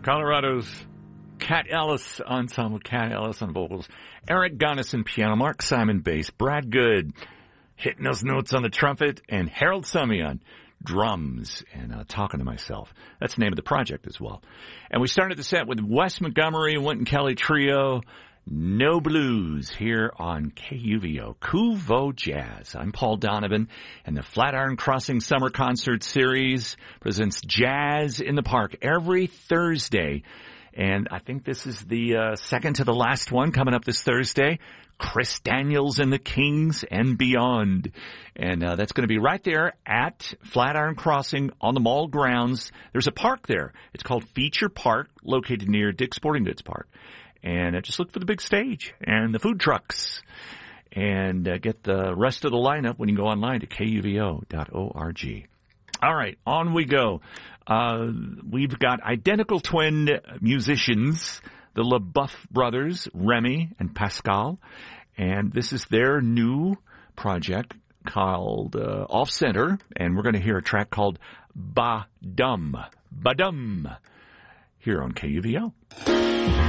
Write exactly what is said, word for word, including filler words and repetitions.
Colorado's Cat Ellis Ensemble, Cat Ellis on vocals, Eric Gunnison piano, Mark Simon bass, Brad Good hitting those notes on the trumpet, and Harold Samian drums, and uh, talking to myself. That's the name of the project as well. And we started the set with Wes Montgomery, Wynton Kelly Trio, No Blues, here on K U V O, Kuvo Jazz. I'm Paul Donovan, and the Flatiron Crossing Summer Concert Series presents Jazz in the Park every Thursday. And I think this is the uh, second to the last one coming up this Thursday. Chris Daniels and the Kings and Beyond. And uh, that's going to be right there at Flatiron Crossing on the mall grounds. There's a park there. It's called Feature Park, located near Dick's Sporting Goods Park. And uh, just look for the big stage and the food trucks. And uh, get the rest of the lineup when you go online to K U V O dot org. All right, on we go. Uh, we've got identical twin musicians, the LaBeouf brothers, Remy and Pascal. And this is their new project called uh, Off Center. And we're going to hear a track called Ba Dum. Ba Dum. Here on K U V O.